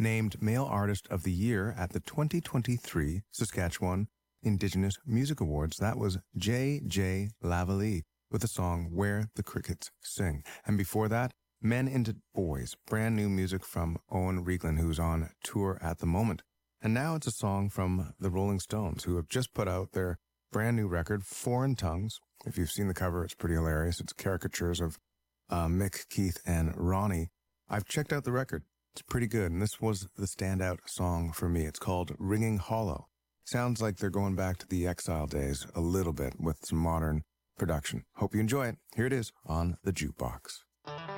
named Male Artist of the Year at the 2023 Saskatchewan Indigenous Music Awards. That was J.J. Lavallee with the song Where the Crickets Sing. And before that, Men into Boys, brand new music from Owen Reaglan, who's on tour at the moment. And now it's a song from the Rolling Stones, who have just put out their brand new record, Foreign Tongues. If you've seen the cover, it's pretty hilarious. It's caricatures of Mick, Keith, and Ronnie. I've checked out the record. It's pretty good, and this was the standout song for me. It's called Ringing Hollow. Sounds like they're going back to the Exile days a little bit with some modern production. Hope you enjoy it. Here it is on the Jukebox.